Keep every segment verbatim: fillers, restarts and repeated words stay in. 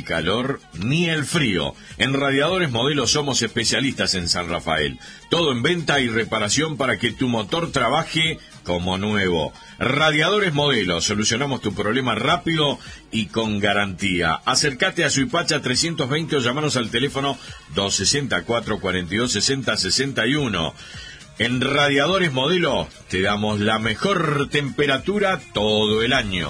el calor ni el frío. En Radiadores Modelo somos especialistas en San Rafael. Todo en venta y reparación para que tu motor trabaje como nuevo. Radiadores Modelo, solucionamos tu problema rápido y con garantía. Acércate a Suipacha trescientos veinte o llamanos al teléfono dos sesenta y cuatro, cuarenta y dos sesenta, sesenta y uno. En Radiadores Modelo te damos la mejor temperatura todo el año.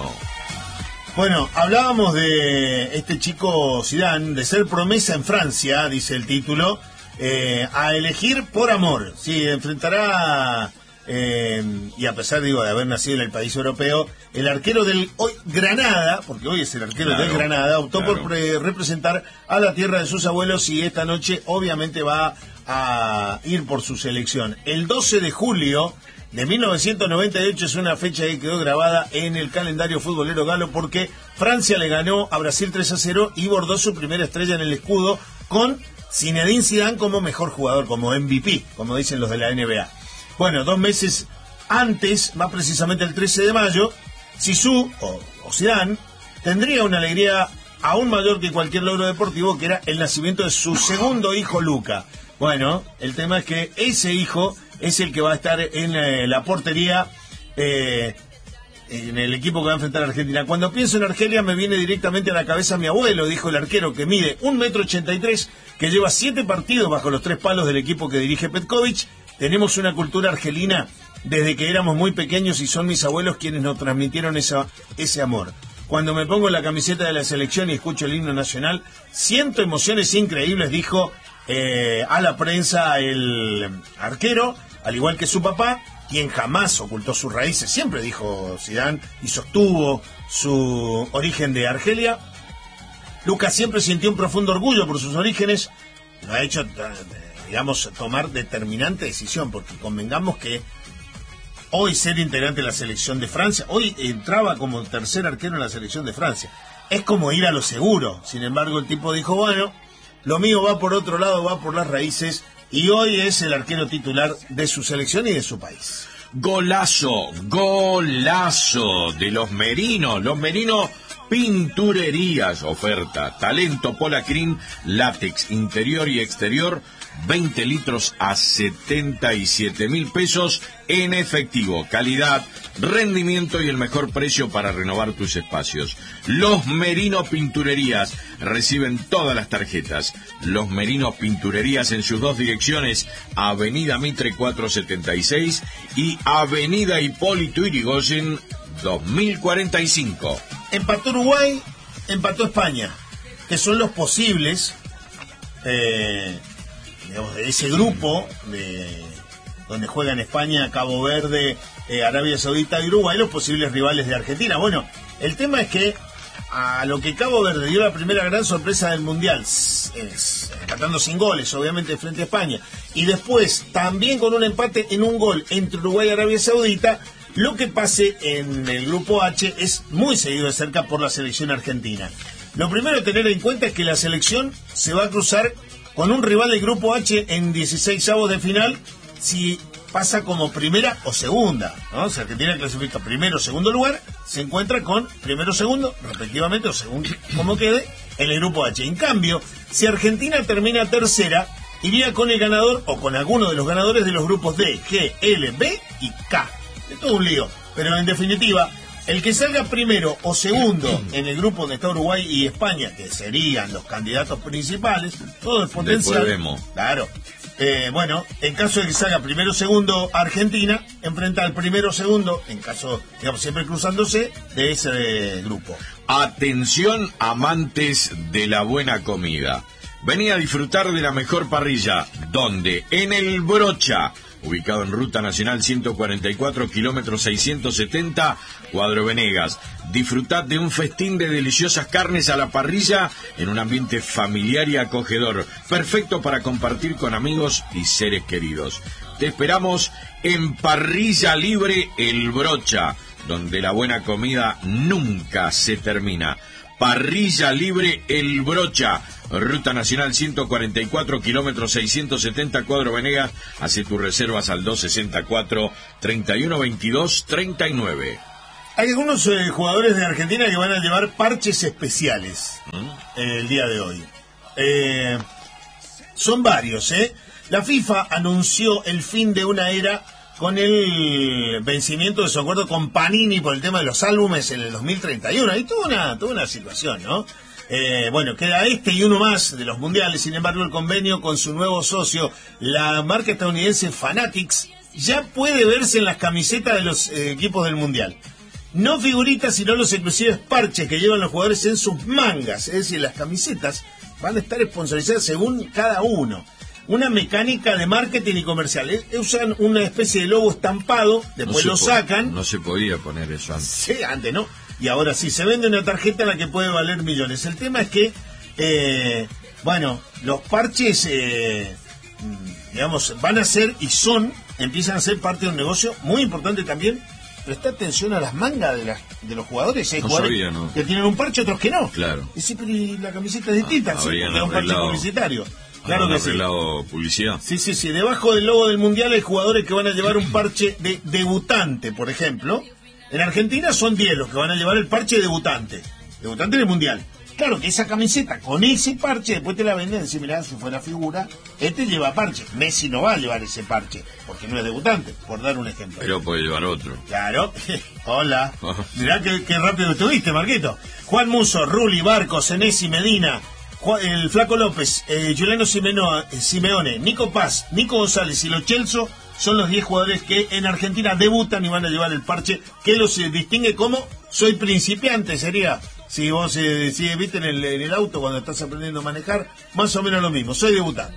Bueno, hablábamos de este chico Zidane, de ser promesa en Francia, dice el título, eh, a elegir por amor. Sí, enfrentará, eh, y a pesar, digo, de haber nacido en el país europeo, el arquero del hoy Granada, porque hoy es el arquero claro, del Granada, optó claro. por pre- representar a la tierra de sus abuelos y esta noche obviamente va a ir por su selección. El doce de julio de mil novecientos noventa y ocho es una fecha que quedó grabada en el calendario futbolero galo porque Francia le ganó a Brasil tres a cero y bordó su primera estrella en el escudo con Zinedine Zidane como mejor jugador, como M V P, como dicen los de la N B A. Bueno, dos meses antes, más precisamente el trece de mayo, Zizou, o, o Zidane, tendría una alegría aún mayor que cualquier logro deportivo, que era el nacimiento de su segundo hijo, Luca. Bueno, el tema es que ese hijo es el que va a estar en eh, la portería eh, en el equipo que va a enfrentar a Argentina. Cuando pienso en Argelia me viene directamente a la cabeza mi abuelo, dijo el arquero, que mide un metro ochenta y tres, que lleva siete partidos bajo los tres palos del equipo que dirige Petkovic. Tenemos una cultura argelina desde que éramos muy pequeños y son mis abuelos quienes nos transmitieron esa, ese amor. Cuando me pongo la camiseta de la selección y escucho el himno nacional, siento emociones increíbles, dijo eh, a la prensa el arquero, al igual que su papá, quien jamás ocultó sus raíces, siempre dijo Zidane y sostuvo su origen de Argelia. Lucas siempre sintió un profundo orgullo por sus orígenes, lo ha hecho, digamos, tomar determinante decisión, porque convengamos que hoy ser integrante de la selección de Francia, hoy entraba como tercer arquero en la selección de Francia, es como ir a lo seguro. Sin embargo, el tipo dijo, bueno, lo mío va por otro lado, va por las raíces, y hoy es el arquero titular de su selección y de su país. Golazo, golazo de los Merinos, los Merinos Pinturerías, oferta, talento Polacrin, látex interior y exterior, veinte litros a setenta y siete mil pesos en efectivo, calidad, rendimiento y el mejor precio para renovar tus espacios. Los Merinos Pinturerías reciben todas las tarjetas. Los Merinos Pinturerías en sus dos direcciones, Avenida Mitre cuatrocientos setenta y seis y Avenida Hipólito Yrigoyen dos mil cuarenta y cinco. Empató Uruguay, empató España, que son los posibles, eh, digamos, de ese grupo de donde juegan España, Cabo Verde, eh, Arabia Saudita y Uruguay, los posibles rivales de Argentina. Bueno, el tema es que a lo que Cabo Verde dio la primera gran sorpresa del Mundial, es, empatando sin goles, obviamente, frente a España, y después también con un empate en un gol entre Uruguay y Arabia Saudita, lo que pase en el grupo H es muy seguido de cerca por la selección argentina. Lo primero a tener en cuenta es que la selección se va a cruzar con un rival del grupo H en dieciseisavos de final si pasa como primera o segunda, ¿no? Si Argentina clasifica primero o segundo lugar, se encuentra con primero o segundo, respectivamente, o según como quede, en el grupo H. En cambio, si Argentina termina tercera, iría con el ganador o con alguno de los ganadores de los grupos D, G, L, B y K. Es todo un lío, pero en definitiva, el que salga primero o segundo en el grupo donde está Uruguay y España, que serían los candidatos principales, todo es potencial. Claro. Eh, bueno, en caso de que salga primero o segundo Argentina, enfrenta al primero o segundo, en caso, digamos, siempre cruzándose, de ese grupo. Atención, amantes de la buena comida. Vení a disfrutar de la mejor parrilla. ¿Dónde? En el Brocha, ubicado en Ruta Nacional ciento cuarenta y cuatro, kilómetro seiscientos setenta, Cuadro Venegas. Disfrutad de un festín de deliciosas carnes a la parrilla en un ambiente familiar y acogedor, perfecto para compartir con amigos y seres queridos. Te esperamos en Parrilla Libre El Brocha, donde la buena comida nunca se termina. Parrilla Libre El Brocha, Ruta Nacional ciento cuarenta y cuatro, kilómetro seiscientos setenta, Cuadro Venegas. Hace tus reservas al dos sesenta y cuatro, treinta y uno veintidós, treinta y nueve. Hay algunos eh, jugadores de Argentina que van a llevar parches especiales ¿Mm? eh, el día de hoy. Eh, son varios, ¿eh? La FIFA anunció el fin de una era con el vencimiento de su acuerdo con Panini por el tema de los álbumes en el dos mil treinta y uno. Ahí tuvo una, tuvo una situación, ¿no? Eh, bueno, queda este y uno más de los mundiales. Sin embargo, el convenio con su nuevo socio, la marca estadounidense Fanatics, ya puede verse en las camisetas de los eh, equipos del mundial. No figuritas, sino los exclusivos parches que llevan los jugadores en sus mangas. Es decir, las camisetas van a estar sponsorizadas según cada uno. Una mecánica de marketing y comercial. Eh, usan una especie de logo estampado, después no lo po- sacan. No se podía poner eso antes. Sí, antes no. Y ahora sí, se vende una tarjeta en la que puede valer millones. El tema es que, eh, bueno, los parches, eh, digamos, van a ser y son, empiezan a ser parte de un negocio muy importante también. Presta atención a las mangas de, las, de los jugadores. Hay no jugadores sabía, ¿no? que tienen un parche, otros que no. Claro. Y sí, pero y la camiseta es distinta, Ah, sí, porque habrían es un parche arreglado- publicitario. Claro que sí. arreglado publicidad. Sí, sí, sí. Debajo del logo del mundial hay jugadores que van a llevar un parche de debutante, por ejemplo. En Argentina son diez los que van a llevar el parche de debutante. Debutante del mundial. Claro que esa camiseta con ese parche después te la venden y decís, mirá, si fuera figura, este lleva parche. Messi no va a llevar ese parche, porque no es debutante, por dar un ejemplo. Pero puede llevar otro. Claro. Hola. Mirá qué, qué rápido estuviste, Marquito. Juan Musso, Rulli, Barcos, Senesi, Medina, Juan, el Flaco López, eh, Juliano Simeno, eh, Simeone, Nico Paz, Nico González y Lo Celso son los diez jugadores que en Argentina debutan y van a llevar el parche que los eh, distingue como soy principiante, sería. Si vos eh, si viste en el, en el auto cuando estás aprendiendo a manejar, más o menos lo mismo, soy debutante.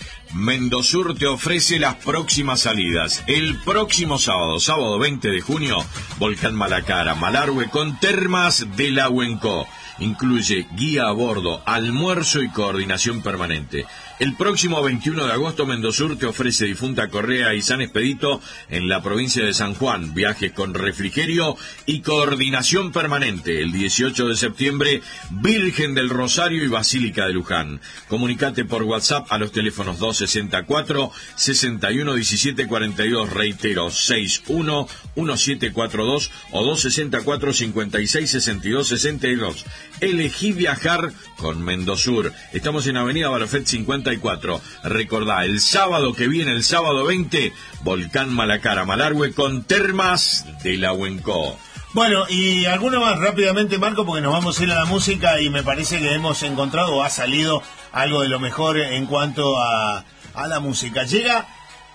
Mendosur te ofrece las próximas salidas. El próximo sábado, sábado veinte de junio, Volcán Malacara, Malargüe con Termas de la Huenco. Incluye guía a bordo, almuerzo y coordinación permanente. El próximo veintiuno de agosto, Mendosur te ofrece Difunta Correa y San Expedito en la provincia de San Juan. Viajes con refrigerio y coordinación permanente. El dieciocho de septiembre, Virgen del Rosario y Basílica de Luján. Comunicate por WhatsApp a los teléfonos dos sesenta y cuatro, sesenta y uno, diecisiete cuarenta y dos, reitero, sesenta y uno, diecisiete cuarenta y dos o dos sesenta y cuatro, cincuenta y seis, sesenta y dos, sesenta y dos. Elegí viajar con Mendosur. Estamos en Avenida Barofet cincuenta y cuatro. Recordá, el sábado que viene, el sábado veinte, Volcán Malacara, Malargüe con Termas de la Huenco. Bueno, y alguno más rápidamente, Marco, porque nos vamos a ir a la música y me parece que hemos encontrado o ha salido algo de lo mejor en cuanto a, a la música. Llega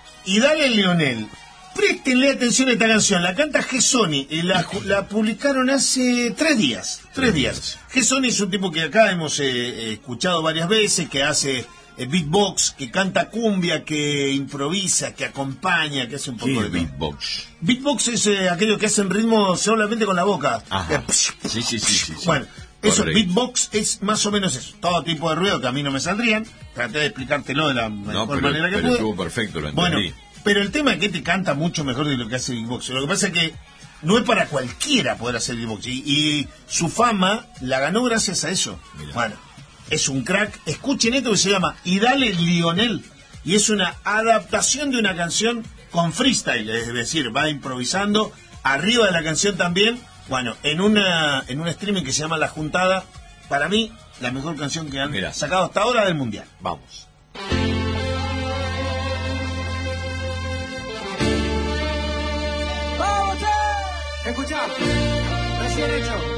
y dale Lionel. Préstenle atención a esta canción, la canta G-Sony, y la, la publicaron hace tres días, tres días. G-Sony es un tipo que acá hemos eh, escuchado varias veces, que hace eh, beatbox, que canta cumbia, que improvisa, que acompaña, que hace un poco ¿Qué de es beatbox? Beatbox es eh, aquello que hacen ritmo solamente con la boca. Ajá. Eh, Sí, sí, sí, sí, sí. Bueno, eso, Correcto. beatbox es más o menos eso. Todo tipo de ruido que a mí no me saldrían. Traté de explicártelo de la mejor No, pero, manera que pero pude. estuvo perfecto, lo entendí. Bueno, pero el tema es que te canta mucho mejor de lo que hace beatbox. Lo que pasa es que no es para cualquiera poder hacer beatbox. Y, y su fama la ganó gracias a eso. Mirá. Bueno, es un crack. Escuchen esto que se llama Y dale Lionel. Y es una adaptación de una canción con freestyle. Es decir, va improvisando. Arriba de la canción también. Bueno, en una en un streaming que se llama La Juntada. Para mí, la mejor canción que han Mirá. sacado hasta ahora del Mundial. Vamos. ¡Vamos! Escuchá, recién hecho.